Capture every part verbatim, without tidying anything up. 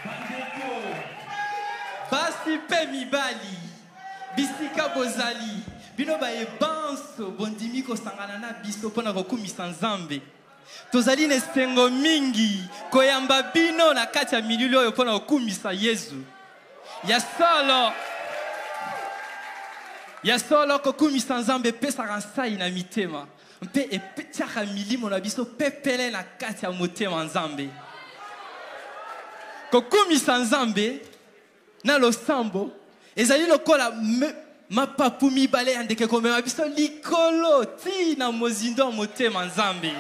Basi pe mibali bisika bozali bino ba ebanso bondimi ko sangana na biso pona kokumisa Nzambe tozali nesengo mingi koyamba bino na kati ya mililo oyo pona kokumisa Yesu ya solo ya solo kokumisa Nzambe pesa kansai na mitema mpe epetiaka milimo na biso pepele na kati ya motema Nzambe kokumisa Nzambe na losambo ezali lokola mapapu mibale ya ndeke komema biso likolo ti na mozindo motema Nzambe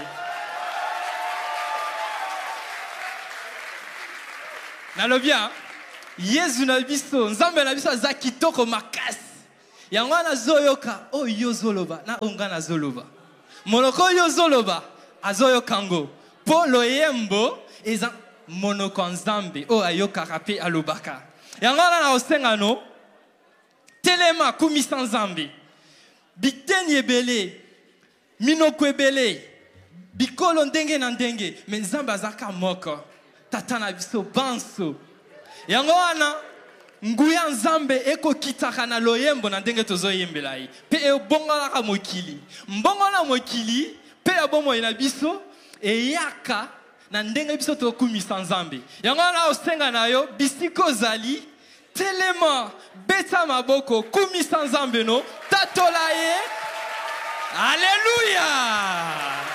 nalobia Yesu na biso Nzambe na biso aza kitoko makasi yango na zoyoka oyo zoloba na onga na zoloba monoko oyo zoloba azoyoka ngo po loyembo eza monoko Nzambe o ayokaka pe alobaka yango na osengano telema kumisa Nzambe biteni ebele minoko ebele bikolo ndenge na ndenge me Nzambe azaka moko tata na biso banso yango wana nguya Nzambe eko kitaka na loyembo na ndenge tozoyembela yi pe ebongolaka mokili mbongola mokili pe abomo na biso eyaka na ndenge biso tokumisa Nzambe yango na osenga na yo bisiko zali telema beta maboko kumisa Nzambe no tatola ye Alléluia.